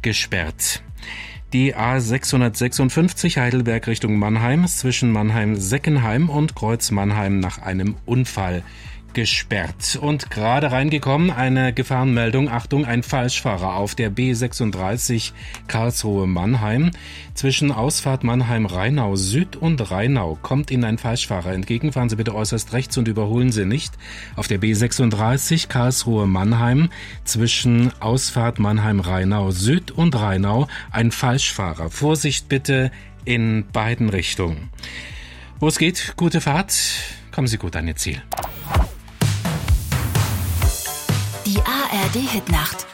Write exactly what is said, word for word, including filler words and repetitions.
gesperrt. Die A sechshundertsechsundfünfzig Heidelberg Richtung Mannheim ist zwischen Mannheim-Seckenheim und Kreuz Mannheim nach einem Unfall gesperrt. Und gerade reingekommen, eine Gefahrenmeldung. Achtung, ein Falschfahrer auf der B sechsunddreißig Karlsruhe-Mannheim. Zwischen Ausfahrt Mannheim-Rheinau Süd und Rheinau kommt Ihnen ein Falschfahrer entgegen. Fahren Sie bitte äußerst rechts und überholen Sie nicht. Auf der B sechsunddreißig Karlsruhe-Mannheim zwischen Ausfahrt Mannheim-Rheinau Süd und Rheinau ein Falschfahrer. Vorsicht bitte in beiden Richtungen. Wo es geht, gute Fahrt. Kommen Sie gut an Ihr Ziel. Die A R D-Hitnacht